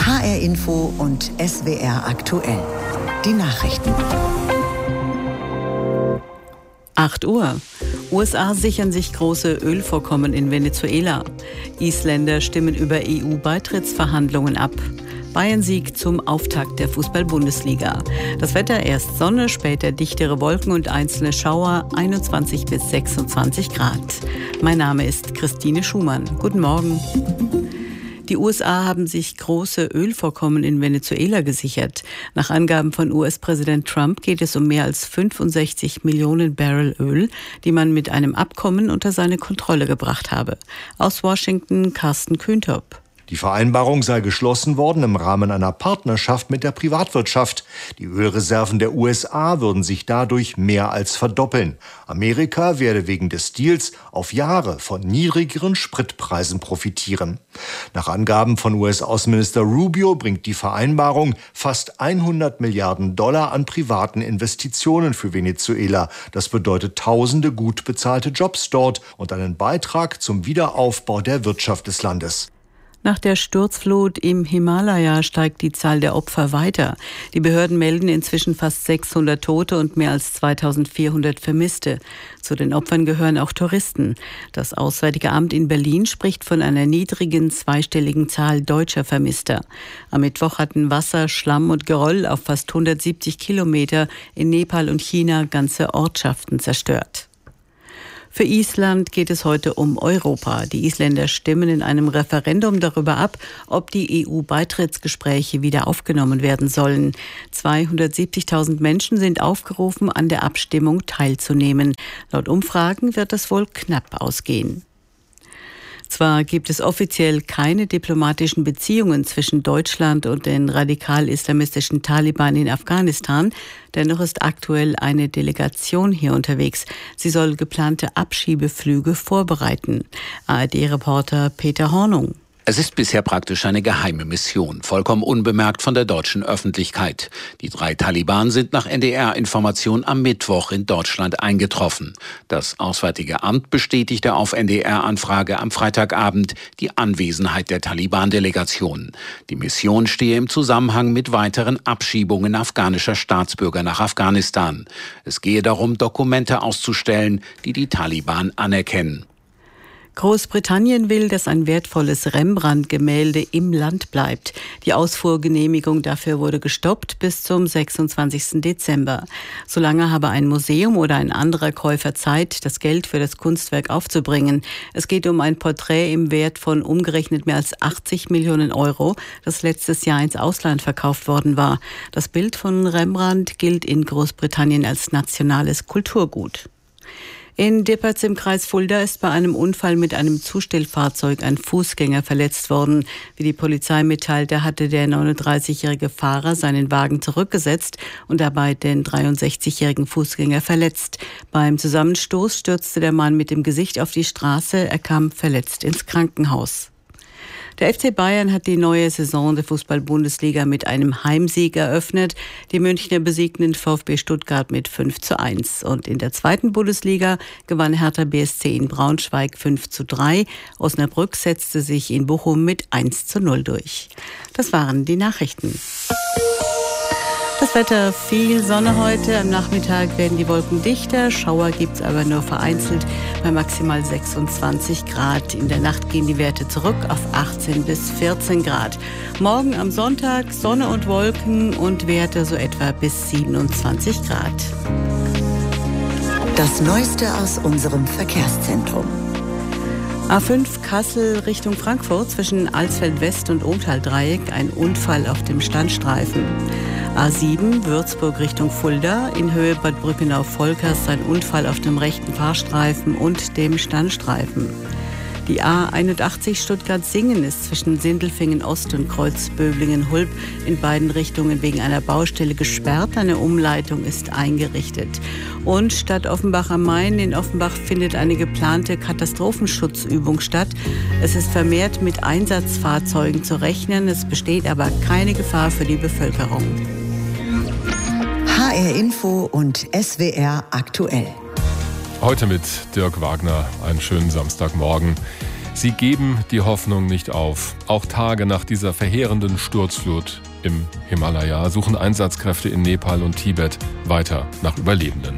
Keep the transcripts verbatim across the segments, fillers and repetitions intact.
H R Info und S W R aktuell. Die Nachrichten. acht Uhr. U S A sichern sich große Ölvorkommen in Venezuela. Isländer stimmen über E U-Beitrittsverhandlungen ab. Bayern-Sieg zum Auftakt der Fußball-Bundesliga. Das Wetter: erst Sonne, später dichtere Wolken und einzelne Schauer, einundzwanzig bis sechsundzwanzig Grad. Mein Name ist Christine Schumann. Guten Morgen. Die U S A haben sich große Ölvorkommen in Venezuela gesichert. Nach Angaben von U S-Präsident Trump geht es um mehr als fünfundsechzig Millionen Barrel Öl, die man mit einem Abkommen unter seine Kontrolle gebracht habe. Aus Washington Carsten Kühntop. Die Vereinbarung sei geschlossen worden im Rahmen einer Partnerschaft mit der Privatwirtschaft. Die Ölreserven der U S A würden sich dadurch mehr als verdoppeln. Amerika werde wegen des Deals auf Jahre von niedrigeren Spritpreisen profitieren. Nach Angaben von U S-Außenminister Rubio bringt die Vereinbarung fast hundert Milliarden Dollar an privaten Investitionen für Venezuela. Das bedeutet tausende gut bezahlte Jobs dort und einen Beitrag zum Wiederaufbau der Wirtschaft des Landes. Nach der Sturzflut im Himalaya steigt die Zahl der Opfer weiter. Die Behörden melden inzwischen fast sechshundert Tote und mehr als zweitausendvierhundert Vermisste. Zu den Opfern gehören auch Touristen. Das Auswärtige Amt in Berlin spricht von einer niedrigen zweistelligen Zahl deutscher Vermisster. Am Mittwoch hatten Wasser, Schlamm und Geröll auf fast hundertsiebzig Kilometer in Nepal und China ganze Ortschaften zerstört. Für Island geht es heute um Europa. Die Isländer stimmen in einem Referendum darüber ab, ob die E U-Beitrittsgespräche wieder aufgenommen werden sollen. zweihundertsiebzigtausend Menschen sind aufgerufen, an der Abstimmung teilzunehmen. Laut Umfragen wird es wohl knapp ausgehen. Zwar gibt es offiziell keine diplomatischen Beziehungen zwischen Deutschland und den radikal-islamistischen Taliban in Afghanistan, dennoch ist aktuell eine Delegation hier unterwegs. Sie soll geplante Abschiebeflüge vorbereiten. A R D-Reporter Peter Hornung. Es ist bisher praktisch eine geheime Mission, vollkommen unbemerkt von der deutschen Öffentlichkeit. Die drei Taliban sind nach N D R-Information am Mittwoch in Deutschland eingetroffen. Das Auswärtige Amt bestätigte auf N D R-Anfrage am Freitagabend die Anwesenheit der Taliban-Delegation. Die Mission stehe im Zusammenhang mit weiteren Abschiebungen afghanischer Staatsbürger nach Afghanistan. Es gehe darum, Dokumente auszustellen, die die Taliban anerkennen. Großbritannien will, dass ein wertvolles Rembrandt-Gemälde im Land bleibt. Die Ausfuhrgenehmigung dafür wurde gestoppt bis zum sechsundzwanzigsten Dezember. Solange habe ein Museum oder ein anderer Käufer Zeit, das Geld für das Kunstwerk aufzubringen. Es geht um ein Porträt im Wert von umgerechnet mehr als achtzig Millionen Euro, das letztes Jahr ins Ausland verkauft worden war. Das Bild von Rembrandt gilt in Großbritannien als nationales Kulturgut. In Dippertz im Kreis Fulda ist bei einem Unfall mit einem Zustellfahrzeug ein Fußgänger verletzt worden. Wie die Polizei mitteilte, hatte der neununddreißigjährige Fahrer seinen Wagen zurückgesetzt und dabei den dreiundsechzigjährigen Fußgänger verletzt. Beim Zusammenstoß stürzte der Mann mit dem Gesicht auf die Straße. Er kam verletzt ins Krankenhaus. Der F C Bayern hat die neue Saison der Fußball-Bundesliga mit einem Heimsieg eröffnet. Die Münchner besiegten den VfB Stuttgart mit fünf zu eins. Und in der zweiten Bundesliga gewann Hertha B S C in Braunschweig fünf zu drei. Osnabrück setzte sich in Bochum mit eins zu null durch. Das waren die Nachrichten. Das Wetter: viel Sonne heute. Am Nachmittag werden die Wolken dichter. Schauer gibt's aber nur vereinzelt bei maximal sechsundzwanzig Grad. In der Nacht gehen die Werte zurück auf achtzehn bis vierzehn Grad. Morgen am Sonntag Sonne und Wolken und Werte so etwa bis siebenundzwanzig Grad. Das Neueste aus unserem Verkehrszentrum. A fünf Kassel Richtung Frankfurt zwischen Alsfeld West und Othaldreieck, ein Unfall auf dem Standstreifen. A sieben Würzburg Richtung Fulda, in Höhe Bad Brückenau-Volkers ein Unfall auf dem rechten Fahrstreifen und dem Standstreifen. Die A einundachtzig Stuttgart-Singen ist zwischen Sindelfingen Ost und Kreuzböblingen-Hulb in beiden Richtungen wegen einer Baustelle gesperrt. Eine Umleitung ist eingerichtet. Und Stadt Offenbach am Main in Offenbach findet eine geplante Katastrophenschutzübung statt. Es ist vermehrt mit Einsatzfahrzeugen zu rechnen. Es besteht aber keine Gefahr für die Bevölkerung. H R Info und S W R aktuell. Heute mit Dirk Wagner. Einen schönen Samstagmorgen. Sie geben die Hoffnung nicht auf. Auch Tage nach dieser verheerenden Sturzflut im Himalaya suchen Einsatzkräfte in Nepal und Tibet weiter nach Überlebenden.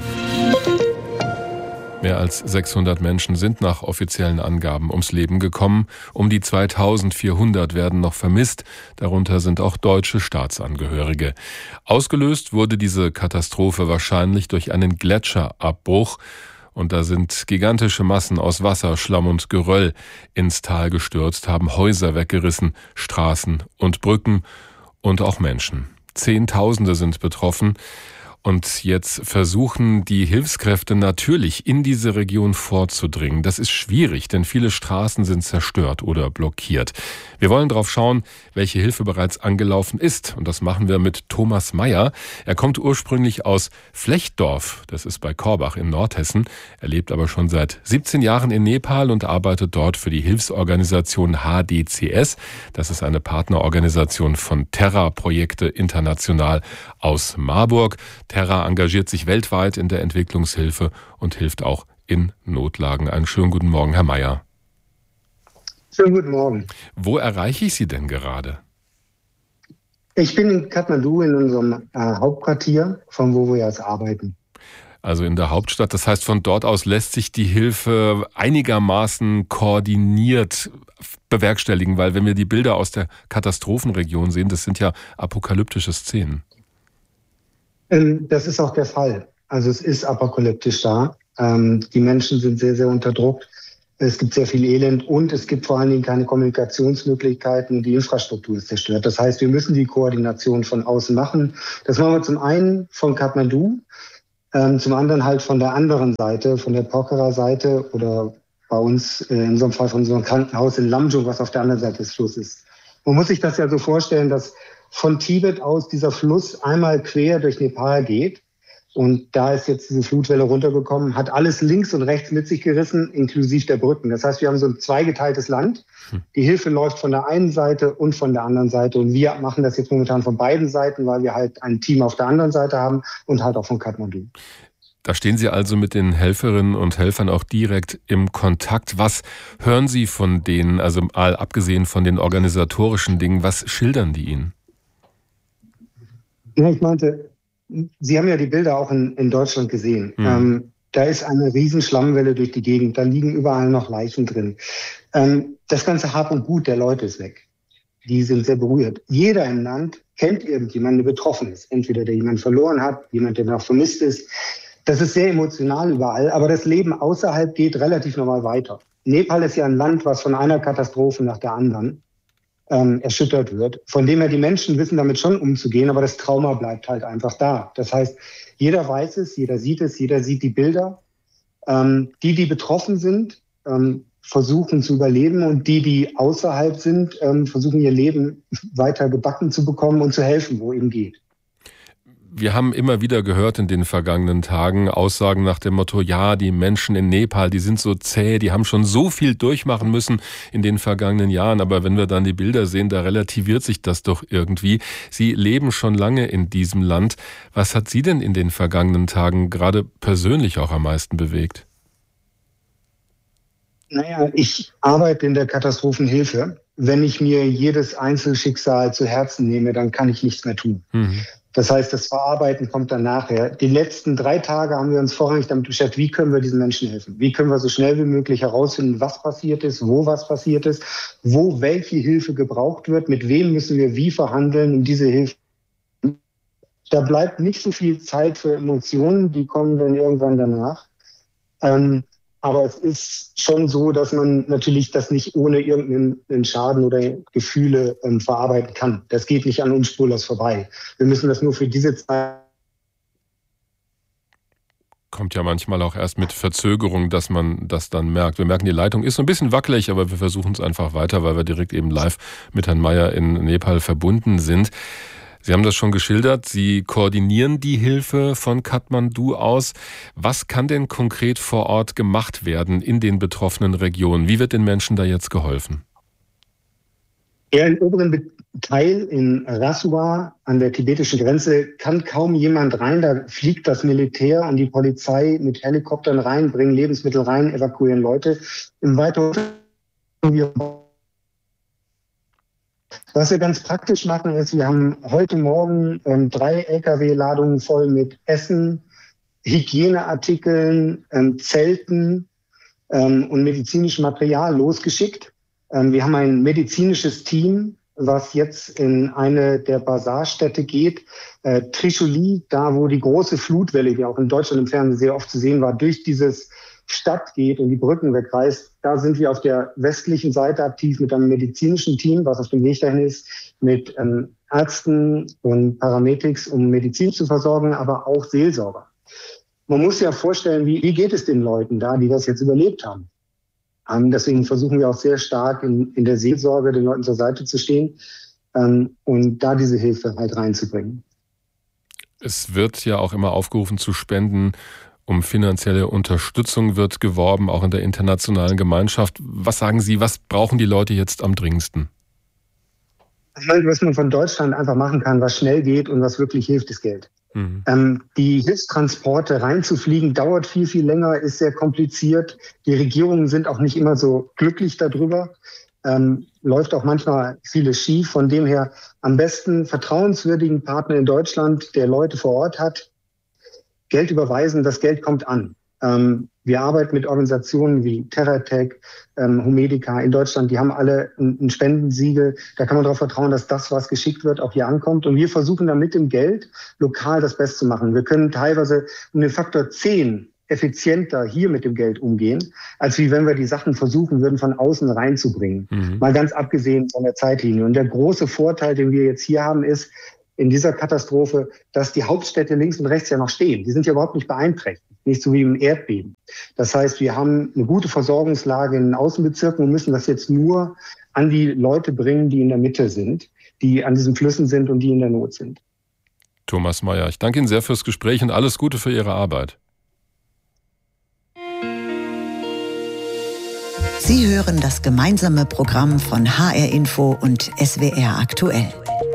Mehr als sechshundert Menschen sind nach offiziellen Angaben ums Leben gekommen. Um die zweitausendvierhundert werden noch vermisst. Darunter sind auch deutsche Staatsangehörige. Ausgelöst wurde diese Katastrophe wahrscheinlich durch einen Gletscherabbruch. Und da sind gigantische Massen aus Wasser, Schlamm und Geröll ins Tal gestürzt, haben Häuser weggerissen, Straßen und Brücken und auch Menschen. Zehntausende sind betroffen. Und jetzt versuchen die Hilfskräfte natürlich in diese Region vorzudringen. Das ist schwierig, denn viele Straßen sind zerstört oder blockiert. Wir wollen drauf schauen, welche Hilfe bereits angelaufen ist. Und das machen wir mit Thomas Meyer. Er kommt ursprünglich aus Flechtdorf. Das ist bei Korbach in Nordhessen. Er lebt aber schon seit siebzehn Jahren in Nepal und arbeitet dort für die Hilfsorganisation H D C S. Das ist eine Partnerorganisation von Terra-Projekte international aus Marburg. Terra engagiert sich weltweit in der Entwicklungshilfe und hilft auch in Notlagen. Einen schönen guten Morgen, Herr Meyer. Schönen guten Morgen. Wo erreiche ich Sie denn gerade? Ich bin in Kathmandu in unserem äh, Hauptquartier, von wo wir jetzt arbeiten. Also in der Hauptstadt. Das heißt, von dort aus lässt sich die Hilfe einigermaßen koordiniert bewerkstelligen, weil wenn wir die Bilder aus der Katastrophenregion sehen, das sind ja apokalyptische Szenen. Das ist auch der Fall. Also es ist apokalyptisch da. Ähm, die Menschen sind sehr, sehr unter Druck. Es gibt sehr viel Elend und es gibt vor allen Dingen keine Kommunikationsmöglichkeiten und die Infrastruktur ist zerstört. Das heißt, wir müssen die Koordination von außen machen. Das machen wir zum einen von Kathmandu, ähm, zum anderen halt von der anderen Seite, von der Pokhara-Seite oder bei uns äh, in unserem Fall von unserem Krankenhaus in Lamjung, was auf der anderen Seite des Flusses ist. Man muss sich das ja so vorstellen, dass von Tibet aus dieser Fluss einmal quer durch Nepal geht. Und da ist jetzt diese Flutwelle runtergekommen, hat alles links und rechts mit sich gerissen, inklusive der Brücken. Das heißt, wir haben so ein zweigeteiltes Land. Die Hilfe läuft von der einen Seite und von der anderen Seite. Und wir machen das jetzt momentan von beiden Seiten, weil wir halt ein Team auf der anderen Seite haben und halt auch von Kathmandu. Da stehen Sie also mit den Helferinnen und Helfern auch direkt im Kontakt. Was hören Sie von denen, also mal abgesehen von den organisatorischen Dingen, was schildern die Ihnen? Ja, ich meinte, Sie haben ja die Bilder auch in, in Deutschland gesehen. Mhm. Ähm, da ist eine riesen Schlammwelle durch die Gegend. Da liegen überall noch Leichen drin. Ähm, das ganze Hab und Gut der Leute ist weg. Die sind sehr berührt. Jeder im Land kennt irgendjemanden, der betroffen ist. Entweder der jemanden verloren hat, jemand, der noch vermisst ist. Das ist sehr emotional überall. Aber das Leben außerhalb geht relativ normal weiter. Nepal ist ja ein Land, was von einer Katastrophe nach der anderen Ähm, erschüttert wird. Von dem her, die Menschen wissen damit schon umzugehen, aber das Trauma bleibt halt einfach da. Das heißt, jeder weiß es, jeder sieht es, jeder sieht die Bilder. Ähm, die, die betroffen sind, ähm, versuchen zu überleben und die, die außerhalb sind, ähm, versuchen ihr Leben weiter gebacken zu bekommen und zu helfen, wo eben geht. Wir haben immer wieder gehört in den vergangenen Tagen Aussagen nach dem Motto, ja, die Menschen in Nepal, die sind so zäh, die haben schon so viel durchmachen müssen in den vergangenen Jahren. Aber wenn wir dann die Bilder sehen, da relativiert sich das doch irgendwie. Sie leben schon lange in diesem Land. Was hat Sie denn in den vergangenen Tagen gerade persönlich auch am meisten bewegt? Naja, ich arbeite in der Katastrophenhilfe. Wenn ich mir jedes Einzelschicksal zu Herzen nehme, dann kann ich nichts mehr tun. Mhm. Das heißt, das Verarbeiten kommt dann nachher. Die letzten drei Tage haben wir uns vorrangig damit beschäftigt, wie können wir diesen Menschen helfen? Wie können wir so schnell wie möglich herausfinden, was passiert ist, wo was passiert ist, wo welche Hilfe gebraucht wird, mit wem müssen wir wie verhandeln, um diese Hilfe. Da bleibt nicht so viel Zeit für Emotionen, die kommen dann irgendwann danach. Ähm, Aber es ist schon so, dass man natürlich das nicht ohne irgendeinen Schaden oder Gefühle ähm, verarbeiten kann. Das geht nicht an uns spurlos vorbei. Wir müssen das nur für diese Zeit. Kommt ja manchmal auch erst mit Verzögerung, dass man das dann merkt. Wir merken, die Leitung ist so ein bisschen wackelig, aber wir versuchen es einfach weiter, weil wir direkt eben live mit Herrn Meyer in Nepal verbunden sind. Sie haben das schon geschildert, Sie koordinieren die Hilfe von Kathmandu aus. Was kann denn konkret vor Ort gemacht werden in den betroffenen Regionen? Wie wird den Menschen da jetzt geholfen? Ja, im oberen Teil in Rasua an der tibetischen Grenze kann kaum jemand rein. Da fliegt das Militär und die Polizei mit Helikoptern rein, bringen Lebensmittel rein, evakuieren Leute. Im weiteren Was wir ganz praktisch machen, ist, wir haben heute Morgen ähm, drei L K W-Ladungen voll mit Essen, Hygieneartikeln, ähm, Zelten ähm, und medizinischem Material losgeschickt. Ähm, wir haben ein medizinisches Team, was jetzt in eine der Basarstädte geht. Äh, Tricholli, da wo die große Flutwelle, die auch in Deutschland im Fernsehen sehr oft zu sehen war, durch dieses Stadt geht und die Brücken wegreißt. Da sind wir auf der westlichen Seite aktiv mit einem medizinischen Team, was auf dem Weg dahin ist, mit ähm, Ärzten und Paramedics, um Medizin zu versorgen, aber auch Seelsorger. Man muss sich ja vorstellen, wie, wie geht es den Leuten da, die das jetzt überlebt haben. Ähm, deswegen versuchen wir auch sehr stark in, in der Seelsorge den Leuten zur Seite zu stehen ähm, und da diese Hilfe halt reinzubringen. Es wird ja auch immer aufgerufen zu spenden. Um finanzielle Unterstützung wird geworben, auch in der internationalen Gemeinschaft. Was sagen Sie, was brauchen die Leute jetzt am dringendsten? Was man von Deutschland einfach machen kann, was schnell geht und was wirklich hilft, ist Geld. Mhm. Ähm, die Hilfstransporte reinzufliegen dauert viel, viel länger, ist sehr kompliziert. Die Regierungen sind auch nicht immer so glücklich darüber. Ähm, läuft auch manchmal vieles schief. Von dem her am besten vertrauenswürdigen Partner in Deutschland, der Leute vor Ort hat, Geld überweisen, das Geld kommt an. Ähm, wir arbeiten mit Organisationen wie TerraTech, ähm, Humedica in Deutschland, die haben alle ein, ein Spendensiegel. Da kann man darauf vertrauen, dass das, was geschickt wird, auch hier ankommt. Und wir versuchen dann mit dem Geld lokal das Beste zu machen. Wir können teilweise um den Faktor zehn effizienter hier mit dem Geld umgehen, als wie wenn wir die Sachen versuchen würden, von außen reinzubringen. Mhm. Mal ganz abgesehen von der Zeitlinie. Und der große Vorteil, den wir jetzt hier haben, ist, in dieser Katastrophe, dass die Hauptstädte links und rechts ja noch stehen. Die sind ja überhaupt nicht beeinträchtigt, nicht so wie im Erdbeben. Das heißt, wir haben eine gute Versorgungslage in den Außenbezirken und müssen das jetzt nur an die Leute bringen, die in der Mitte sind, die an diesen Flüssen sind und die in der Not sind. Thomas Mayer, ich danke Ihnen sehr fürs Gespräch und alles Gute für Ihre Arbeit. Sie hören das gemeinsame Programm von H R Info und S W R aktuell.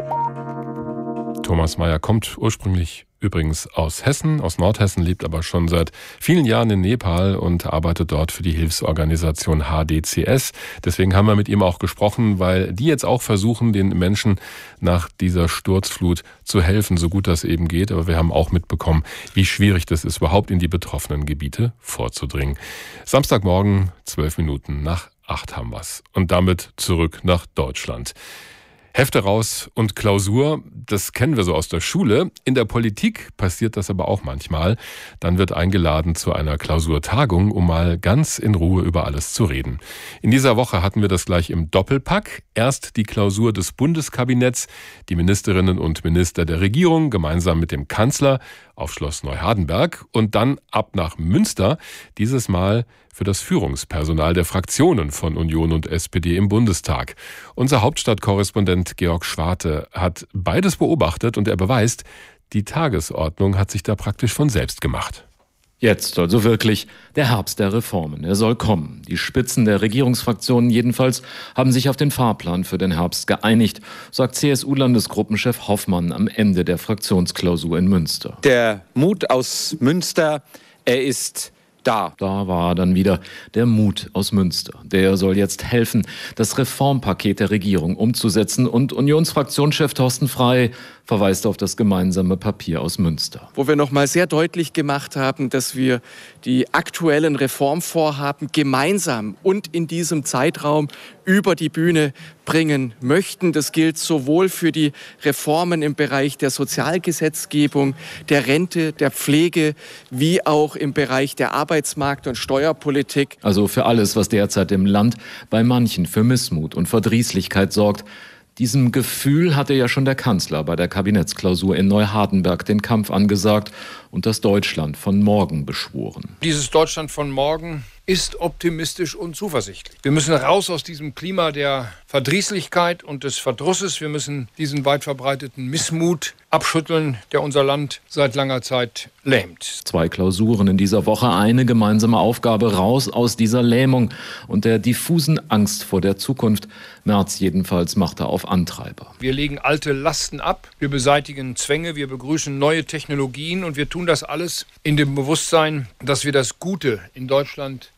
Thomas Mayer kommt ursprünglich übrigens aus Hessen, aus Nordhessen, lebt aber schon seit vielen Jahren in Nepal und arbeitet dort für die Hilfsorganisation H D C S. Deswegen haben wir mit ihm auch gesprochen, weil die jetzt auch versuchen, den Menschen nach dieser Sturzflut zu helfen, so gut das eben geht. Aber wir haben auch mitbekommen, wie schwierig das ist, überhaupt in die betroffenen Gebiete vorzudringen. Samstagmorgen, zwölf Minuten nach acht haben wir's. Und damit zurück nach Deutschland. Hefte raus und Klausur, das kennen wir so aus der Schule. In der Politik passiert das aber auch manchmal. Dann wird eingeladen zu einer Klausurtagung, um mal ganz in Ruhe über alles zu reden. In dieser Woche hatten wir das gleich im Doppelpack. Erst die Klausur des Bundeskabinetts, die Ministerinnen und Minister der Regierung gemeinsam mit dem Kanzler auf Schloss Neuhardenberg und dann ab nach Münster, dieses Mal für das Führungspersonal der Fraktionen von Union und S P D im Bundestag. Unser Hauptstadtkorrespondent Georg Schwarte hat beides beobachtet und er beweist, die Tagesordnung hat sich da praktisch von selbst gemacht. Jetzt also wirklich der Herbst der Reformen. Er soll kommen. Die Spitzen der Regierungsfraktionen jedenfalls haben sich auf den Fahrplan für den Herbst geeinigt, sagt C S U-Landesgruppenchef Hoffmann am Ende der Fraktionsklausur in Münster. Der Mut aus Münster, er ist da. Da war dann wieder der Mut aus Münster. Der soll jetzt helfen, das Reformpaket der Regierung umzusetzen. Und Unionsfraktionschef Thorsten Frey verweist auf das gemeinsame Papier aus Münster. Wo wir noch mal sehr deutlich gemacht haben, dass wir die aktuellen Reformvorhaben gemeinsam und in diesem Zeitraum über die Bühne bringen möchten. Das gilt sowohl für die Reformen im Bereich der Sozialgesetzgebung, der Rente, der Pflege, wie auch im Bereich der Arbeitsmarkt- und Steuerpolitik. Also für alles, was derzeit im Land bei manchen für Missmut und Verdrießlichkeit sorgt. Diesem Gefühl hatte ja schon der Kanzler bei der Kabinettsklausur in Neuhardenberg den Kampf angesagt und das Deutschland von morgen beschworen. Dieses Deutschland von morgen ist optimistisch und zuversichtlich. Wir müssen raus aus diesem Klima der Verdrießlichkeit und des Verdrusses. Wir müssen diesen weit verbreiteten Missmut abschütteln, der unser Land seit langer Zeit lähmt. Zwei Klausuren in dieser Woche, eine gemeinsame Aufgabe, raus aus dieser Lähmung und der diffusen Angst vor der Zukunft. Merz jedenfalls machte auf Antreiber. Wir legen alte Lasten ab, wir beseitigen Zwänge, wir begrüßen neue Technologien und wir tun das alles in dem Bewusstsein, dass wir das Gute in Deutschland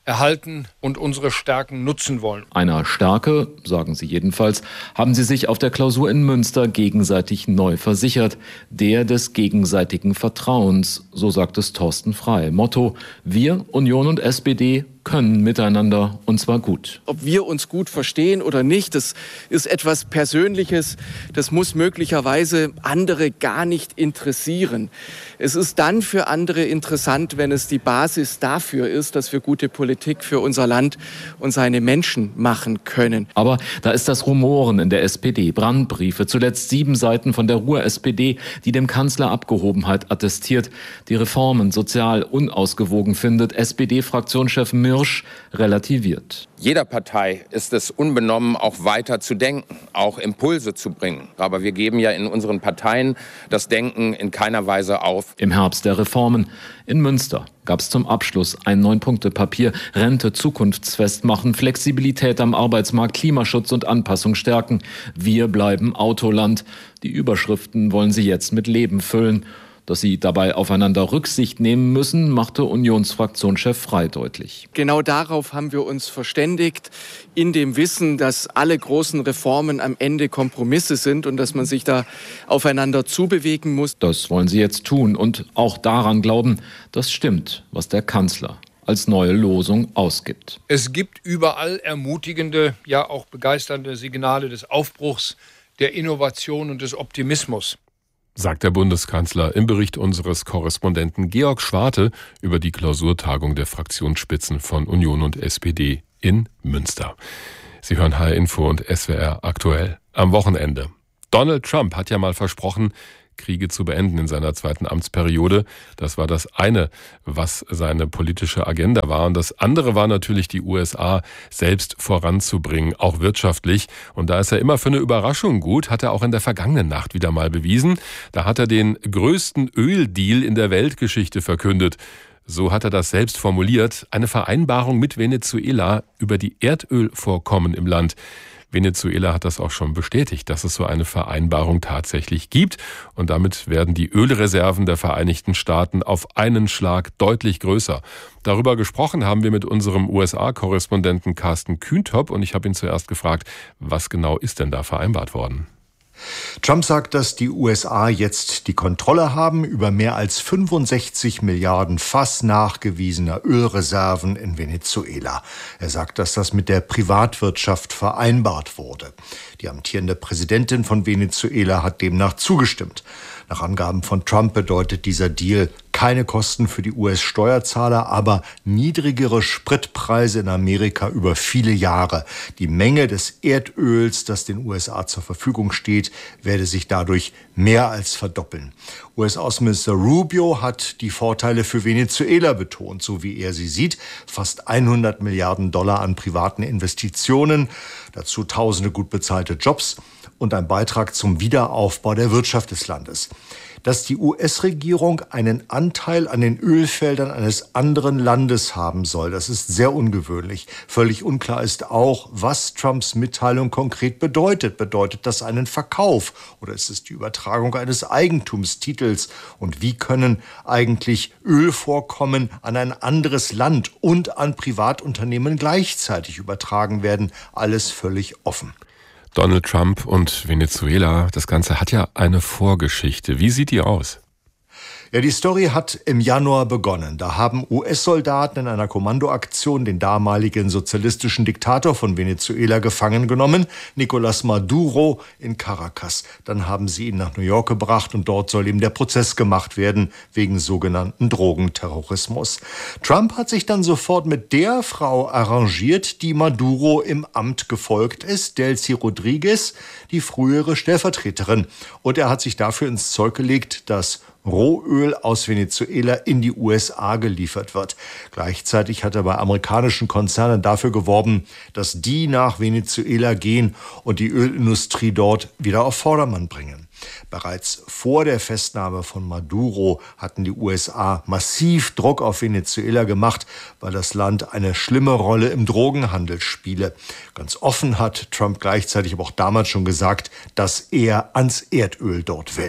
erhalten und unsere Stärken nutzen wollen. Einer Stärke, sagen sie jedenfalls, haben sie sich auf der Klausur in Münster gegenseitig neu versichert. Der des gegenseitigen Vertrauens, so sagt es Thorsten Frey. Motto: Wir, Union und S P D, können miteinander, und zwar gut. Ob wir uns gut verstehen oder nicht, das ist etwas Persönliches. Das muss möglicherweise andere gar nicht interessieren. Es ist dann für andere interessant, wenn es die Basis dafür ist, dass wir gute Politik für unser Land und seine Menschen machen können. Aber da ist das Rumoren in der S P D. Brandbriefe, zuletzt sieben Seiten von der Ruhr-S P D, die dem Kanzler Abgehobenheit attestiert, die Reformen sozial unausgewogen findet. S P D-Fraktionschef Mirsch relativiert. Jeder Partei ist es unbenommen, auch weiter zu denken, auch Impulse zu bringen. Aber wir geben ja in unseren Parteien das Denken in keiner Weise auf. Im Herbst der Reformen in Münster gab es zum Abschluss ein Neun-Punkte-Papier. Rente zukunftsfest machen, Flexibilität am Arbeitsmarkt, Klimaschutz und Anpassung stärken. Wir bleiben Autoland. Die Überschriften wollen sie jetzt mit Leben füllen. Dass sie dabei aufeinander Rücksicht nehmen müssen, machte Unionsfraktionschef Frey deutlich. Genau darauf haben wir uns verständigt, in dem Wissen, dass alle großen Reformen am Ende Kompromisse sind und dass man sich da aufeinander zubewegen muss. Das wollen sie jetzt tun und auch daran glauben, das stimmt, was der Kanzler als neue Losung ausgibt. Es gibt überall ermutigende, ja auch begeisternde Signale des Aufbruchs, der Innovation und des Optimismus, sagt der Bundeskanzler im Bericht unseres Korrespondenten Georg Schwarte über die Klausurtagung der Fraktionsspitzen von Union und S P D in Münster. Sie hören H R Info und S W R aktuell am Wochenende. Donald Trump hat ja mal versprochen, Kriege zu beenden in seiner zweiten Amtsperiode. Das war das eine, was seine politische Agenda war. Und das andere war natürlich, die U S A selbst voranzubringen, auch wirtschaftlich. Und da ist er immer für eine Überraschung gut, hat er auch in der vergangenen Nacht wieder mal bewiesen. Da hat er den größten Öldeal in der Weltgeschichte verkündet. So hat er das selbst formuliert. Eine Vereinbarung mit Venezuela über die Erdölvorkommen im Land. Venezuela hat das auch schon bestätigt, dass es so eine Vereinbarung tatsächlich gibt. Und damit werden die Ölreserven der Vereinigten Staaten auf einen Schlag deutlich größer. Darüber gesprochen haben wir mit unserem U S A-Korrespondenten Carsten Kühntop. Und ich habe ihn zuerst gefragt, was genau ist denn da vereinbart worden? Trump sagt, dass die U S A jetzt die Kontrolle haben über mehr als fünfundsechzig Milliarden Fass nachgewiesener Ölreserven in Venezuela. Er sagt, dass das mit der Privatwirtschaft vereinbart wurde. Die amtierende Präsidentin von Venezuela hat demnach zugestimmt. Nach Angaben von Trump bedeutet dieser Deal keine Kosten für die U S-Steuerzahler, aber niedrigere Spritpreise in Amerika über viele Jahre. Die Menge des Erdöls, das den U S A zur Verfügung steht, werde sich dadurch mehr als verdoppeln. U S-Außenminister Rubio hat die Vorteile für Venezuela betont, so wie er sie sieht. Fast hundert Milliarden Dollar an privaten Investitionen, dazu tausende gut bezahlte Jobs und ein Beitrag zum Wiederaufbau der Wirtschaft des Landes. Dass die U S-Regierung einen Anteil an den Ölfeldern eines anderen Landes haben soll, das ist sehr ungewöhnlich. Völlig unklar ist auch, was Trumps Mitteilung konkret bedeutet. Bedeutet das einen Verkauf oder ist es die Übertragung eines Eigentumstitels? Und wie können eigentlich Ölvorkommen an ein anderes Land und an Privatunternehmen gleichzeitig übertragen werden? Alles völlig offen. Donald Trump und Venezuela, das Ganze hat ja eine Vorgeschichte. Wie sieht die aus? Ja, die Story hat im Januar begonnen. Da haben U S-Soldaten in einer Kommandoaktion den damaligen sozialistischen Diktator von Venezuela gefangen genommen, Nicolás Maduro in Caracas. Dann haben sie ihn nach New York gebracht und dort soll ihm der Prozess gemacht werden wegen sogenannten Drogenterrorismus. Trump hat sich dann sofort mit der Frau arrangiert, die Maduro im Amt gefolgt ist, Delcy Rodriguez, die frühere Stellvertreterin. Und er hat sich dafür ins Zeug gelegt, dass Rohöl aus Venezuela in die U S A geliefert wird. Gleichzeitig hat er bei amerikanischen Konzernen dafür geworben, dass die nach Venezuela gehen und die Ölindustrie dort wieder auf Vordermann bringen. Bereits vor der Festnahme von Maduro hatten die U S A massiv Druck auf Venezuela gemacht, weil das Land eine schlimme Rolle im Drogenhandel spiele. Ganz offen hat Trump gleichzeitig aber auch damals schon gesagt, dass er ans Erdöl dort will.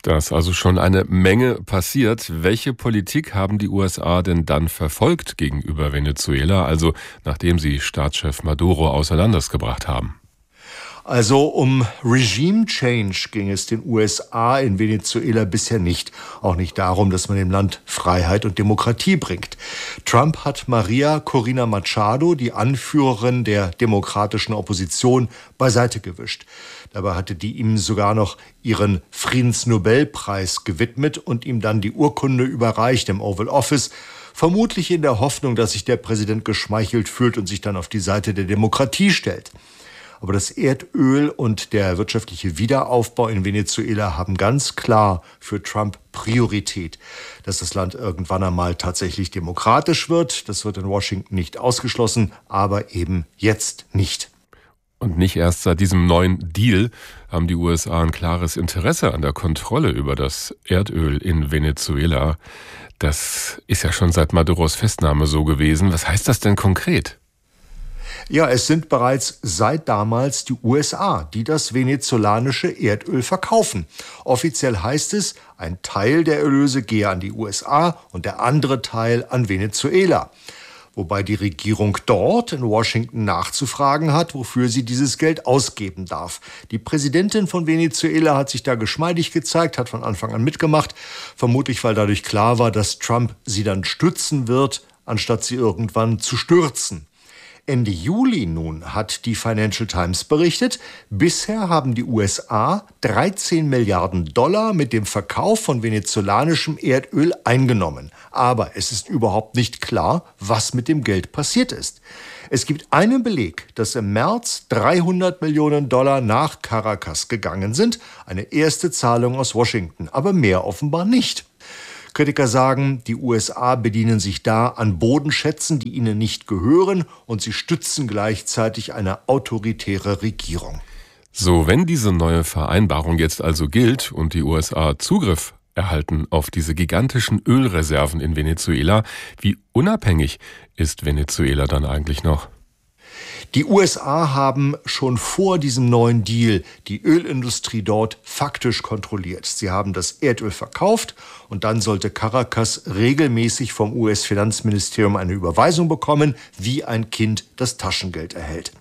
Da ist also schon eine Menge passiert. Welche Politik haben die U S A denn dann verfolgt gegenüber Venezuela, also nachdem sie Staatschef Maduro außer Landes gebracht haben? Also um Regime Change ging es den U S A in Venezuela bisher nicht. Auch nicht darum, dass man dem Land Freiheit und Demokratie bringt. Trump hat Maria Corina Machado, die Anführerin der demokratischen Opposition, beiseite gewischt. Dabei hatte die ihm sogar noch ihren Friedensnobelpreis gewidmet und ihm dann die Urkunde überreicht im Oval Office, vermutlich in der Hoffnung, dass sich der Präsident geschmeichelt fühlt und sich dann auf die Seite der Demokratie stellt. Aber das Erdöl und der wirtschaftliche Wiederaufbau in Venezuela haben ganz klar für Trump Priorität. Dass das Land irgendwann einmal tatsächlich demokratisch wird, das wird in Washington nicht ausgeschlossen, aber eben jetzt nicht. Und nicht erst seit diesem neuen Deal haben die U S A ein klares Interesse an der Kontrolle über das Erdöl in Venezuela. Das ist ja schon seit Maduros Festnahme so gewesen. Was heißt das denn konkret? Ja, es sind bereits seit damals die U S A, die das venezolanische Erdöl verkaufen. Offiziell heißt es, ein Teil der Erlöse gehe an die U S A und der andere Teil an Venezuela. Wobei die Regierung dort in Washington nachzufragen hat, wofür sie dieses Geld ausgeben darf. Die Präsidentin von Venezuela hat sich da geschmeidig gezeigt, hat von Anfang an mitgemacht, vermutlich weil dadurch klar war, dass Trump sie dann stützen wird, anstatt sie irgendwann zu stürzen. Ende Juli nun hat die Financial Times berichtet, bisher haben die U S A dreizehn Milliarden Dollar mit dem Verkauf von venezolanischem Erdöl eingenommen. Aber es ist überhaupt nicht klar, was mit dem Geld passiert ist. Es gibt einen Beleg, dass im März dreihundert Millionen Dollar nach Caracas gegangen sind. Eine erste Zahlung aus Washington, aber mehr offenbar nicht. Kritiker sagen, die U S A bedienen sich da an Bodenschätzen, die ihnen nicht gehören, und sie stützen gleichzeitig eine autoritäre Regierung. So, wenn diese neue Vereinbarung jetzt also gilt und die U S A Zugriff erhalten auf diese gigantischen Ölreserven in Venezuela, wie unabhängig ist Venezuela dann eigentlich noch? Die U S A haben schon vor diesem neuen Deal die Ölindustrie dort faktisch kontrolliert. Sie haben das Erdöl verkauft und dann sollte Caracas regelmäßig vom U S-Finanzministerium eine Überweisung bekommen, wie ein Kind das Taschengeld erhält.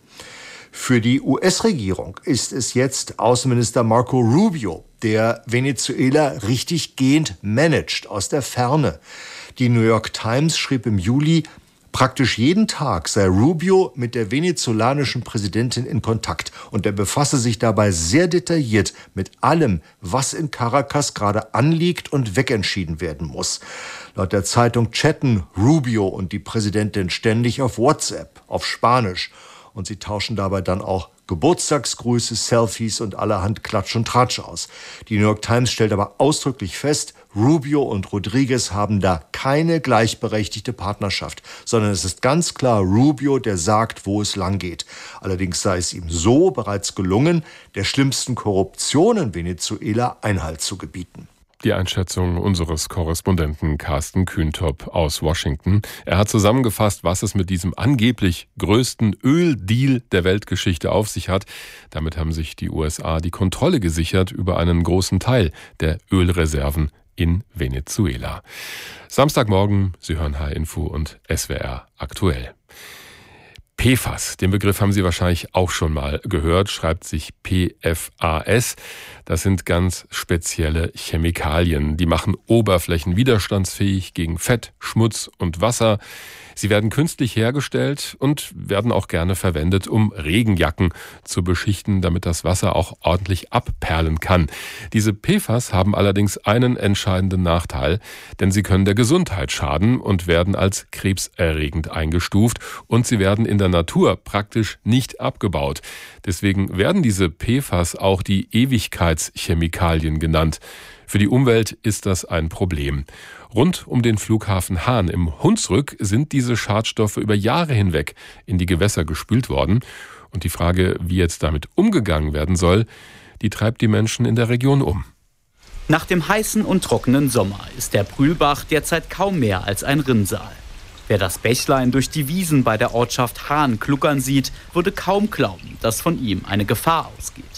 Für die U S-Regierung ist es jetzt Außenminister Marco Rubio, der Venezuela richtig gehend managt, aus der Ferne. Die New York Times schrieb im Juli, praktisch jeden Tag sei Rubio mit der venezolanischen Präsidentin in Kontakt und er befasse sich dabei sehr detailliert mit allem, was in Caracas gerade anliegt und wegentschieden werden muss. Laut der Zeitung chatten Rubio und die Präsidentin ständig auf WhatsApp, auf Spanisch, und sie tauschen dabei dann auch Geburtstagsgrüße, Selfies und allerhand Klatsch und Tratsch aus. Die New York Times stellt aber ausdrücklich fest, Rubio und Rodriguez haben da keine gleichberechtigte Partnerschaft, sondern es ist ganz klar Rubio, der sagt, wo es lang geht. Allerdings sei es ihm so bereits gelungen, der schlimmsten Korruption in Venezuela Einhalt zu gebieten. Die Einschätzung unseres Korrespondenten Carsten Kühntop aus Washington. Er hat zusammengefasst, was es mit diesem angeblich größten Öldeal der Weltgeschichte auf sich hat. Damit haben sich die U S A die Kontrolle gesichert über einen großen Teil der Ölreserven in Venezuela. Samstagmorgen, Sie hören H R Info und S W R aktuell. P F A S, den Begriff haben Sie wahrscheinlich auch schon mal gehört, schreibt sich P F A S. Das sind ganz spezielle Chemikalien. Die machen Oberflächen widerstandsfähig gegen Fett, Schmutz und Wasser. Sie werden künstlich hergestellt und werden auch gerne verwendet, um Regenjacken zu beschichten, damit das Wasser auch ordentlich abperlen kann. Diese P F A S haben allerdings einen entscheidenden Nachteil, denn sie können der Gesundheit schaden und werden als krebserregend eingestuft und sie werden in der Natur praktisch nicht abgebaut. Deswegen werden diese P F A S auch die Ewigkeitschemikalien genannt. Für die Umwelt ist das ein Problem. Rund um den Flughafen Hahn im Hunsrück sind diese Schadstoffe über Jahre hinweg in die Gewässer gespült worden. Und die Frage, wie jetzt damit umgegangen werden soll, die treibt die Menschen in der Region um. Nach dem heißen und trockenen Sommer ist der Brühlbach derzeit kaum mehr als ein Rinnsal. Wer das Bächlein durch die Wiesen bei der Ortschaft Hahn kluckern sieht, würde kaum glauben, dass von ihm eine Gefahr ausgeht.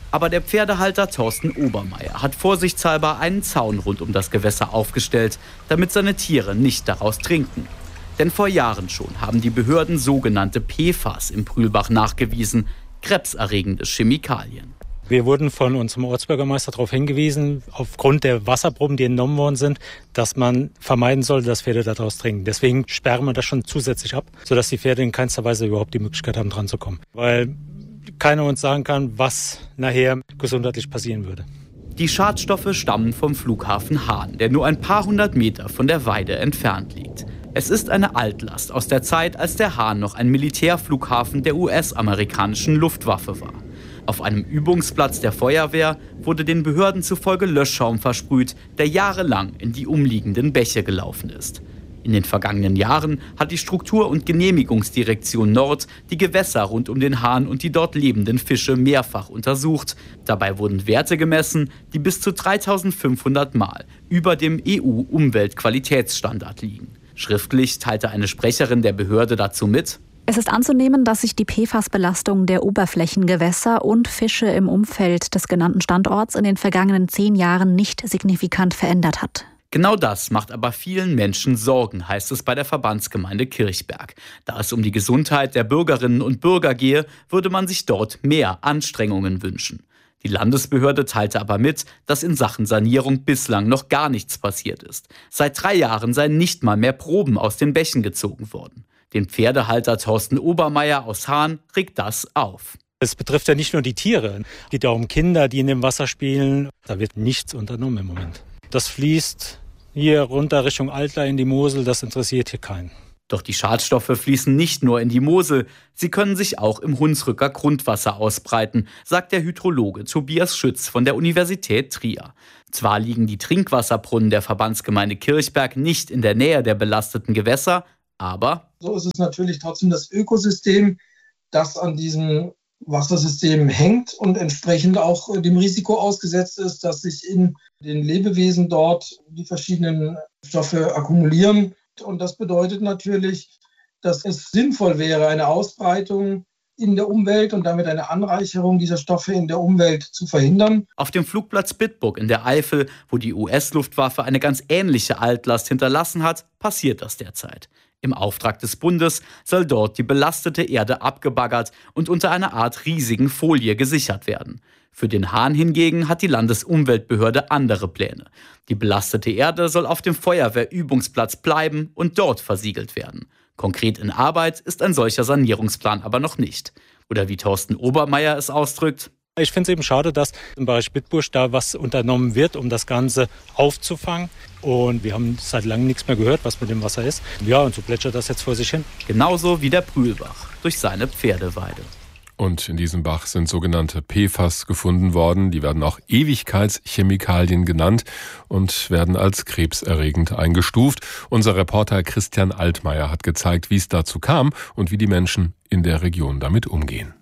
Aber der Pferdehalter Thorsten Obermeier hat vorsichtshalber einen Zaun rund um das Gewässer aufgestellt, damit seine Tiere nicht daraus trinken. Denn vor Jahren schon haben die Behörden sogenannte P F A S im Prühlbach nachgewiesen, krebserregende Chemikalien. Wir wurden von unserem Ortsbürgermeister darauf hingewiesen, aufgrund der Wasserproben, die entnommen worden sind, dass man vermeiden soll, dass Pferde daraus trinken. Deswegen sperren wir das schon zusätzlich ab, sodass die Pferde in keinster Weise überhaupt die Möglichkeit haben, dran zu kommen. Weil keiner uns sagen kann, was nachher gesundheitlich passieren würde. Die Schadstoffe stammen vom Flughafen Hahn, der nur ein paar hundert Meter von der Weide entfernt liegt. Es ist eine Altlast aus der Zeit, als der Hahn noch ein Militärflughafen der U S-amerikanischen Luftwaffe war. Auf einem Übungsplatz der Feuerwehr wurde den Behörden zufolge Löschschaum versprüht, der jahrelang in die umliegenden Bäche gelaufen ist. In den vergangenen Jahren hat die Struktur- und Genehmigungsdirektion Nord die Gewässer rund um den Hahn und die dort lebenden Fische mehrfach untersucht. Dabei wurden Werte gemessen, die bis zu dreitausendfünfhundert Mal über dem E U-Umweltqualitätsstandard liegen. Schriftlich teilte eine Sprecherin der Behörde dazu mit: Es ist anzunehmen, dass sich die P F A S-Belastung der Oberflächengewässer und Fische im Umfeld des genannten Standorts in den vergangenen zehn Jahren nicht signifikant verändert hat. Genau das macht aber vielen Menschen Sorgen, heißt es bei der Verbandsgemeinde Kirchberg. Da es um die Gesundheit der Bürgerinnen und Bürger gehe, würde man sich dort mehr Anstrengungen wünschen. Die Landesbehörde teilte aber mit, dass in Sachen Sanierung bislang noch gar nichts passiert ist. Seit drei Jahren seien nicht mal mehr Proben aus den Bächen gezogen worden. Den Pferdehalter Thorsten Obermeier aus Hahn regt das auf. Es betrifft ja nicht nur die Tiere. Es geht ja um Kinder, die in dem Wasser spielen. Da wird nichts unternommen im Moment. Das fließt hier runter Richtung Altla in die Mosel. Das interessiert hier keinen. Doch die Schadstoffe fließen nicht nur in die Mosel. Sie können sich auch im Hunsrücker Grundwasser ausbreiten, sagt der Hydrologe Tobias Schütz von der Universität Trier. Zwar liegen die Trinkwasserbrunnen der Verbandsgemeinde Kirchberg nicht in der Nähe der belasteten Gewässer, aber so ist es natürlich trotzdem das Ökosystem, das an diesem Wassersystem hängt und entsprechend auch dem Risiko ausgesetzt ist, dass sich in den Lebewesen dort die verschiedenen Stoffe akkumulieren. Und das bedeutet natürlich, dass es sinnvoll wäre, eine Ausbreitung in der Umwelt und damit eine Anreicherung dieser Stoffe in der Umwelt zu verhindern. Auf dem Flugplatz Bitburg in der Eifel, wo die U S-Luftwaffe eine ganz ähnliche Altlast hinterlassen hat, passiert das derzeit. Im Auftrag des Bundes soll dort die belastete Erde abgebaggert und unter einer Art riesigen Folie gesichert werden. Für den Hahn hingegen hat die Landesumweltbehörde andere Pläne. Die belastete Erde soll auf dem Feuerwehrübungsplatz bleiben und dort versiegelt werden. Konkret in Arbeit ist ein solcher Sanierungsplan aber noch nicht. Oder wie Thorsten Obermeier es ausdrückt: Ich finde es eben schade, dass im Bereich Bitburg da was unternommen wird, um das Ganze aufzufangen. Und wir haben seit langem nichts mehr gehört, was mit dem Wasser ist. Ja, und so plätschert das jetzt vor sich hin. Genauso wie der Prühlbach durch seine Pferdeweide. Und in diesem Bach sind sogenannte P F A S gefunden worden. Die werden auch Ewigkeitschemikalien genannt und werden als krebserregend eingestuft. Unser Reporter Christian Altmaier hat gezeigt, wie es dazu kam und wie die Menschen in der Region damit umgehen.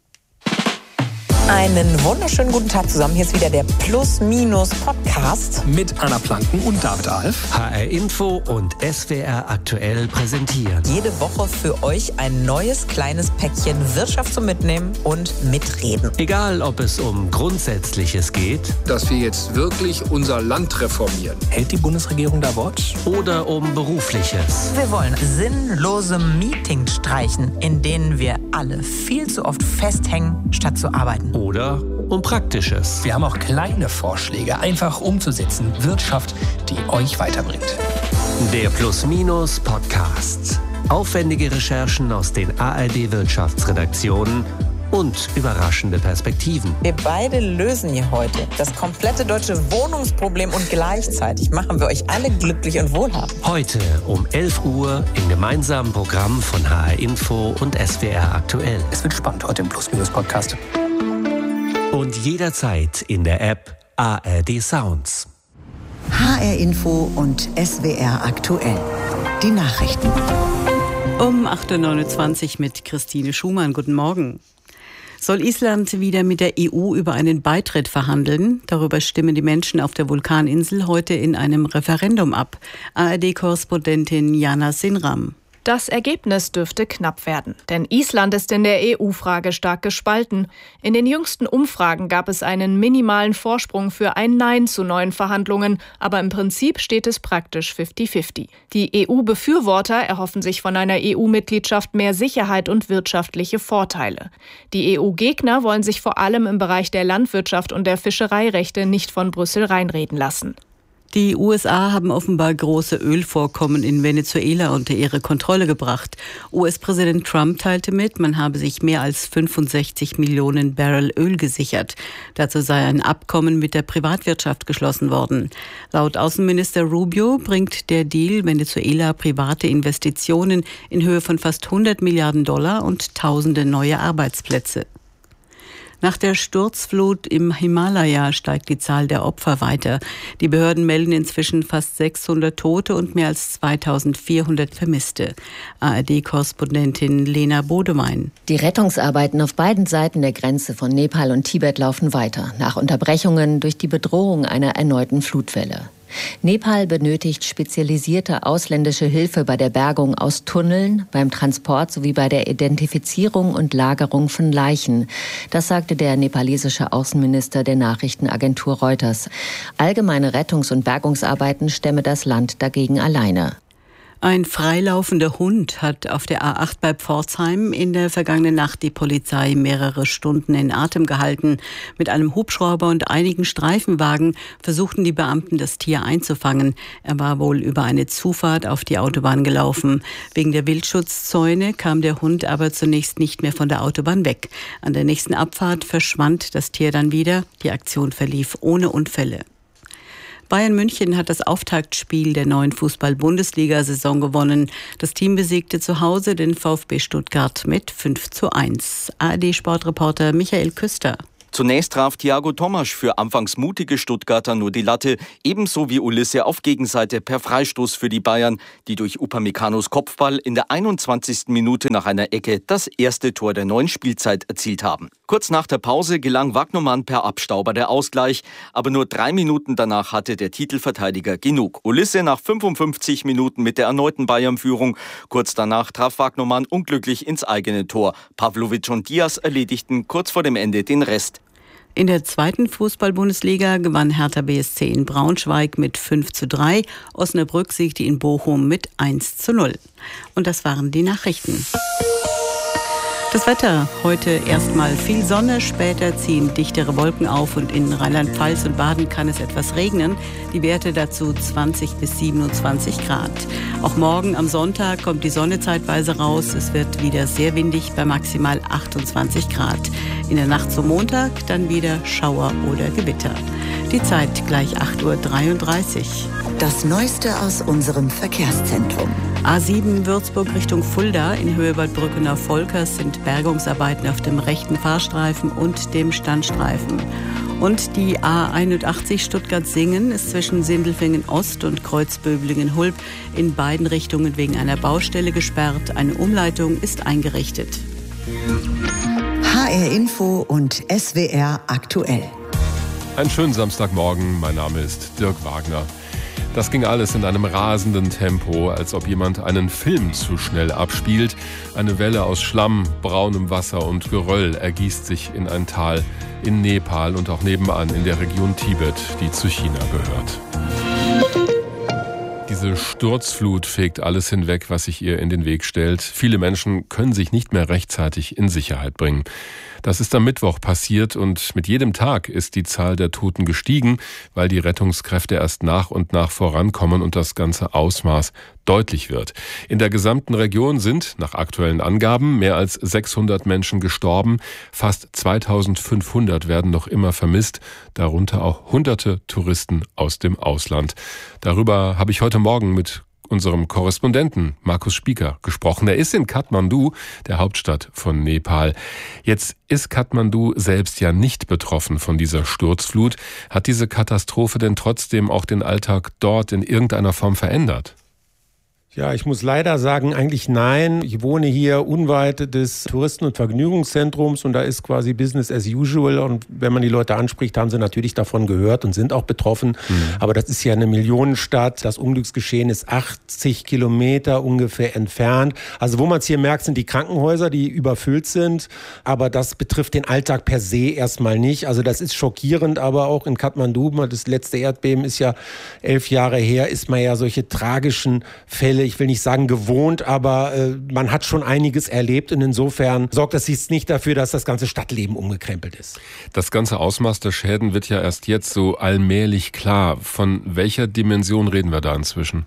Einen wunderschönen guten Tag zusammen. Hier ist wieder der Plus-Minus-Podcast. Mit Anna Planken und David Alf. H R Info und S W R aktuell präsentieren. Jede Woche für euch ein neues kleines Päckchen Wirtschaft zum Mitnehmen und Mitreden. Egal, ob es um Grundsätzliches geht. Dass wir jetzt wirklich unser Land reformieren. Hält die Bundesregierung da Wort? Oder um Berufliches. Wir wollen sinnlose Meetings streichen, in denen wir alle viel zu oft festhängen, statt zu arbeiten. Oder um Praktisches. Wir haben auch kleine Vorschläge, einfach umzusetzen. Wirtschaft, die euch weiterbringt. Der Plus-Minus-Podcast. Aufwendige Recherchen aus den A R D-Wirtschaftsredaktionen und überraschende Perspektiven. Wir beide lösen hier heute das komplette deutsche Wohnungsproblem und gleichzeitig machen wir euch alle glücklich und wohlhabend. Heute um elf Uhr im gemeinsamen Programm von H R Info und S W R aktuell. Es wird spannend heute im Plus-Minus-Podcast. Und jederzeit in der App A R D Sounds. H R Info und S W R aktuell. Die Nachrichten. Um acht Uhr neunundzwanzig mit Christine Schumann. Guten Morgen. Soll Island wieder mit der E U über einen Beitritt verhandeln? Darüber stimmen die Menschen auf der Vulkaninsel heute in einem Referendum ab. A R D-Korrespondentin Jana Sinram. Das Ergebnis dürfte knapp werden, denn Island ist in der E U-Frage stark gespalten. In den jüngsten Umfragen gab es einen minimalen Vorsprung für ein Nein zu neuen Verhandlungen, aber im Prinzip steht es praktisch fünfzig fünfzig. Die E U-Befürworter erhoffen sich von einer E U-Mitgliedschaft mehr Sicherheit und wirtschaftliche Vorteile. Die E U-Gegner wollen sich vor allem im Bereich der Landwirtschaft und der Fischereirechte nicht von Brüssel reinreden lassen. Die U S A haben offenbar große Ölvorkommen in Venezuela unter ihre Kontrolle gebracht. U S-Präsident Trump teilte mit, man habe sich mehr als fünfundsechzig Millionen Barrel Öl gesichert. Dazu sei ein Abkommen mit der Privatwirtschaft geschlossen worden. Laut Außenminister Rubio bringt der Deal Venezuela private Investitionen in Höhe von fast hundert Milliarden Dollar und tausende neue Arbeitsplätze. Nach der Sturzflut im Himalaya steigt die Zahl der Opfer weiter. Die Behörden melden inzwischen fast sechshundert Tote und mehr als zweitausendvierhundert Vermisste. A R D-Korrespondentin Lena Bodemein. Die Rettungsarbeiten auf beiden Seiten der Grenze von Nepal und Tibet laufen weiter, nach Unterbrechungen durch die Bedrohung einer erneuten Flutwelle. Nepal benötigt spezialisierte ausländische Hilfe bei der Bergung aus Tunneln, beim Transport sowie bei der Identifizierung und Lagerung von Leichen. Das sagte der nepalesische Außenminister der Nachrichtenagentur Reuters. Allgemeine Rettungs- und Bergungsarbeiten stemme das Land dagegen alleine. Ein freilaufender Hund hat auf der A acht bei Pforzheim in der vergangenen Nacht die Polizei mehrere Stunden in Atem gehalten. Mit einem Hubschrauber und einigen Streifenwagen versuchten die Beamten, das Tier einzufangen. Er war wohl über eine Zufahrt auf die Autobahn gelaufen. Wegen der Wildschutzzäune kam der Hund aber zunächst nicht mehr von der Autobahn weg. An der nächsten Abfahrt verschwand das Tier dann wieder. Die Aktion verlief ohne Unfälle. Bayern München hat das Auftaktspiel der neuen Fußball-Bundesliga-Saison gewonnen. Das Team besiegte zu Hause den VfB Stuttgart mit fünf zu eins. A R D-Sportreporter Michael Küster. Zunächst traf Thiago Tomasch für anfangs mutige Stuttgarter nur die Latte, ebenso wie Ulisse auf Gegenseite per Freistoß für die Bayern, die durch Upamecano's Kopfball in der einundzwanzigsten Minute nach einer Ecke das erste Tor der neuen Spielzeit erzielt haben. Kurz nach der Pause gelang Wagnermann per Abstauber der Ausgleich, aber nur drei Minuten danach hatte der Titelverteidiger genug. Ulisse nach fünfundfünfzig Minuten mit der erneuten Bayern-Führung. Kurz danach traf Wagnermann unglücklich ins eigene Tor. Pavlovic und Diaz erledigten kurz vor dem Ende den Rest. In der zweiten Fußball-Bundesliga gewann Hertha B S C in Braunschweig mit fünf zu drei. Osnabrück siegte in Bochum mit eins zu null. Und das waren die Nachrichten. Das Wetter, heute erstmal viel Sonne, später ziehen dichtere Wolken auf und in Rheinland-Pfalz und Baden kann es etwas regnen. Die Werte dazu zwanzig bis siebenundzwanzig Grad. Auch morgen am Sonntag kommt die Sonne zeitweise raus. Es wird wieder sehr windig bei maximal achtundzwanzig Grad. In der Nacht zum Montag dann wieder Schauer oder Gewitter. Die Zeit gleich acht Uhr dreiunddreißig. Das Neueste aus unserem Verkehrszentrum. A sieben Würzburg Richtung Fulda in Höhe Bad Brückener-Volkers sind Bergungsarbeiten auf dem rechten Fahrstreifen und dem Standstreifen. Und die A einundachtzig Stuttgart-Singen ist zwischen Sindelfingen Ost und Kreuzböblingen-Hulb in beiden Richtungen wegen einer Baustelle gesperrt. Eine Umleitung ist eingerichtet. H R Info und S W R aktuell. Einen schönen Samstagmorgen, mein Name ist Dirk Wagner. Das ging alles in einem rasenden Tempo, als ob jemand einen Film zu schnell abspielt. Eine Welle aus Schlamm, braunem Wasser und Geröll ergießt sich in ein Tal in Nepal und auch nebenan in der Region Tibet, die zu China gehört. Diese Sturzflut fegt alles hinweg, was sich ihr in den Weg stellt. Viele Menschen können sich nicht mehr rechtzeitig in Sicherheit bringen. Das ist am Mittwoch passiert und mit jedem Tag ist die Zahl der Toten gestiegen, weil die Rettungskräfte erst nach und nach vorankommen und das ganze Ausmaß deutlich wird. In der gesamten Region sind, nach aktuellen Angaben, mehr als sechshundert Menschen gestorben. Fast zweitausendfünfhundert werden noch immer vermisst, darunter auch hunderte Touristen aus dem Ausland. Darüber habe ich heute Morgen mit unserem Korrespondenten Markus Spieker gesprochen. Er ist in Kathmandu, der Hauptstadt von Nepal. Jetzt ist Kathmandu selbst ja nicht betroffen von dieser Sturzflut. Hat diese Katastrophe denn trotzdem auch den Alltag dort in irgendeiner Form verändert? Ja, ich muss leider sagen, eigentlich nein. Ich wohne hier unweit des Touristen- und Vergnügungszentrums und da ist quasi Business as usual. Und wenn man die Leute anspricht, haben sie natürlich davon gehört und sind auch betroffen. Mhm. Aber das ist ja eine Millionenstadt. Das Unglücksgeschehen ist achtzig Kilometer ungefähr entfernt. Also wo man es hier merkt, sind die Krankenhäuser, die überfüllt sind. Aber das betrifft den Alltag per se erstmal nicht. Also das ist schockierend, aber auch in Kathmandu, das letzte Erdbeben ist ja elf Jahre her, ist man ja solche tragischen Fälle, ich will nicht sagen gewohnt, aber äh, man hat schon einiges erlebt und insofern sorgt das jetzt nicht dafür, dass das ganze Stadtleben umgekrempelt ist. Das ganze Ausmaß der Schäden wird ja erst jetzt so allmählich klar. Von welcher Dimension reden wir da inzwischen?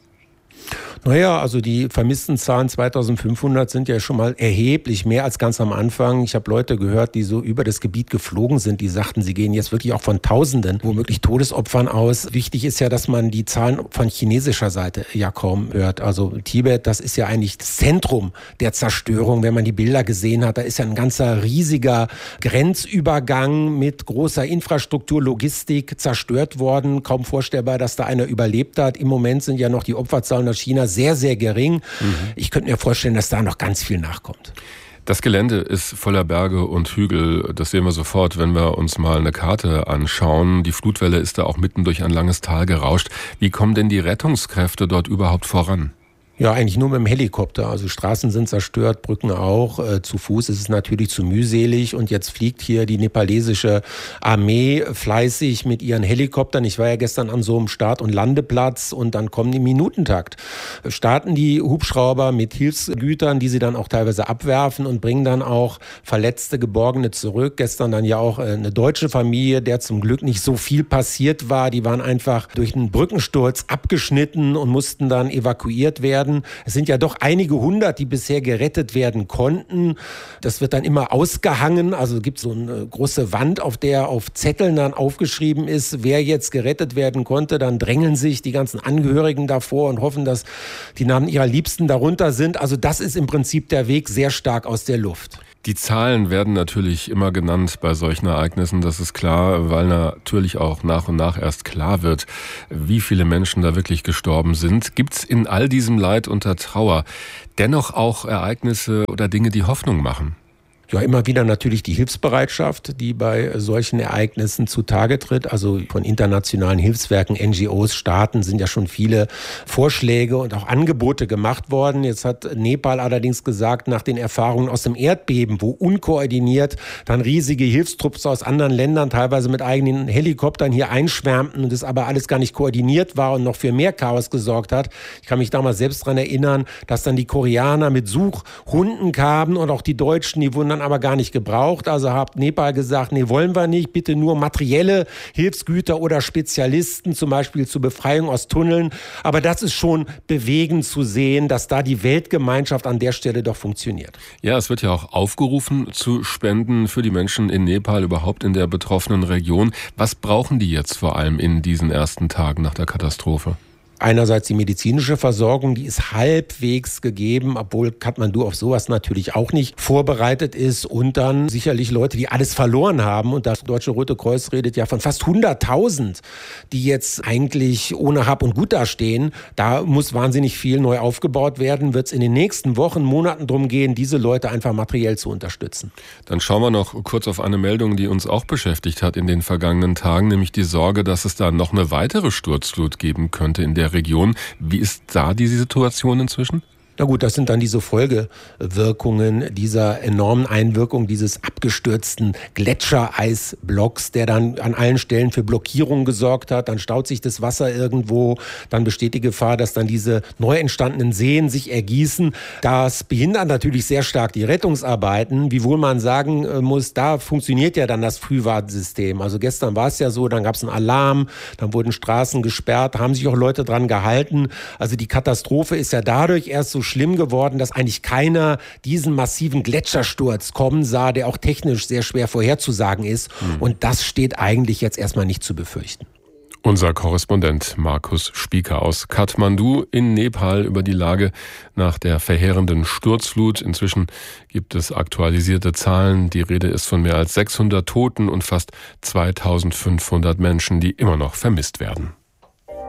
Naja, also die vermissten Zahlen zweitausendfünfhundert sind ja schon mal erheblich mehr als ganz am Anfang. Ich habe Leute gehört, die so über das Gebiet geflogen sind, die sagten, sie gehen jetzt wirklich auch von Tausenden, womöglich Todesopfern aus. Wichtig ist ja, dass man die Zahlen von chinesischer Seite ja kaum hört. Also Tibet, das ist ja eigentlich das Zentrum der Zerstörung. Wenn man die Bilder gesehen hat, da ist ja ein ganzer riesiger Grenzübergang mit großer Infrastruktur, Logistik zerstört worden. Kaum vorstellbar, dass da einer überlebt hat. Im Moment sind ja noch die Opferzahlen aus China sehr, sehr gering. Mhm. Ich könnte mir vorstellen, dass da noch ganz viel nachkommt. Das Gelände ist voller Berge und Hügel. Das sehen wir sofort, wenn wir uns mal eine Karte anschauen. Die Flutwelle ist da auch mitten durch ein langes Tal gerauscht. Wie kommen denn die Rettungskräfte dort überhaupt voran? Ja, eigentlich nur mit dem Helikopter. Also Straßen sind zerstört, Brücken auch. Äh, zu Fuß ist es natürlich zu mühselig. Und jetzt fliegt hier die nepalesische Armee fleißig mit ihren Helikoptern. Ich war ja gestern an so einem Start- und Landeplatz und dann kommen die im Minutentakt. Starten die Hubschrauber mit Hilfsgütern, die sie dann auch teilweise abwerfen und bringen dann auch verletzte Geborgene zurück. Gestern dann ja auch eine deutsche Familie, der zum Glück nicht so viel passiert war. Die waren einfach durch einen Brückensturz abgeschnitten und mussten dann evakuiert werden. Es sind ja doch einige hundert, die bisher gerettet werden konnten. Das wird dann immer ausgehangen. Also es gibt so eine große Wand, auf der auf Zetteln dann aufgeschrieben ist, wer jetzt gerettet werden konnte. Dann drängeln sich die ganzen Angehörigen davor und hoffen, dass die Namen ihrer Liebsten darunter sind. Also das ist im Prinzip der Weg sehr stark aus der Luft. Die Zahlen werden natürlich immer genannt bei solchen Ereignissen, das ist klar, weil natürlich auch nach und nach erst klar wird, wie viele Menschen da wirklich gestorben sind. Gibt's in all diesem Leid und der Trauer dennoch auch Ereignisse oder Dinge, die Hoffnung machen? Ja, immer wieder natürlich die Hilfsbereitschaft, die bei solchen Ereignissen zutage tritt. Also von internationalen Hilfswerken, N G Os, Staaten sind ja schon viele Vorschläge und auch Angebote gemacht worden. Jetzt hat Nepal allerdings gesagt, nach den Erfahrungen aus dem Erdbeben, wo unkoordiniert dann riesige Hilfstrupps aus anderen Ländern teilweise mit eigenen Helikoptern hier einschwärmten und es aber alles gar nicht koordiniert war und noch für mehr Chaos gesorgt hat. Ich kann mich damals selbst daran erinnern, dass dann die Koreaner mit Suchhunden kamen und auch die Deutschen, die wurden dann aber gar nicht gebraucht. Also hat Nepal gesagt, nee, wollen wir nicht, bitte nur materielle Hilfsgüter oder Spezialisten, zum Beispiel zur Befreiung aus Tunneln. Aber das ist schon bewegend zu sehen, dass da die Weltgemeinschaft an der Stelle doch funktioniert. Ja, es wird ja auch aufgerufen zu spenden für die Menschen in Nepal, überhaupt in der betroffenen Region. Was brauchen die jetzt vor allem in diesen ersten Tagen nach der Katastrophe? Einerseits die medizinische Versorgung, die ist halbwegs gegeben, obwohl Kathmandu auf sowas natürlich auch nicht vorbereitet ist. Und dann sicherlich Leute, die alles verloren haben. Und das Deutsche Rote Kreuz redet ja von fast hunderttausend, die jetzt eigentlich ohne Hab und Gut dastehen. Da muss wahnsinnig viel neu aufgebaut werden. Wird es in den nächsten Wochen, Monaten darum gehen, diese Leute einfach materiell zu unterstützen. Dann schauen wir noch kurz auf eine Meldung, die uns auch beschäftigt hat in den vergangenen Tagen, nämlich die Sorge, dass es da noch eine weitere Sturzflut geben könnte in der Region. Wie ist da die Situation inzwischen? Na gut, das sind dann diese Folgewirkungen dieser enormen Einwirkung dieses abgestürzten Gletschereisblocks, der dann an allen Stellen für Blockierungen gesorgt hat. Dann staut sich das Wasser irgendwo, dann besteht die Gefahr, dass dann diese neu entstandenen Seen sich ergießen. Das behindert natürlich sehr stark die Rettungsarbeiten, wiewohl man sagen muss, da funktioniert ja dann das Frühwarnsystem. Also gestern war es ja so, dann gab es einen Alarm, dann wurden Straßen gesperrt, haben sich auch Leute dran gehalten. Also die Katastrophe ist ja dadurch erst so schlimm geworden, dass eigentlich keiner diesen massiven Gletschersturz kommen sah, der auch technisch sehr schwer vorherzusagen ist. Mhm. Und das steht eigentlich jetzt erstmal nicht zu befürchten. Unser Korrespondent Markus Spieker aus Kathmandu in Nepal über die Lage nach der verheerenden Sturzflut. Inzwischen gibt es aktualisierte Zahlen. Die Rede ist von mehr als sechshundert Toten und fast zweitausendfünfhundert Menschen, die immer noch vermisst werden.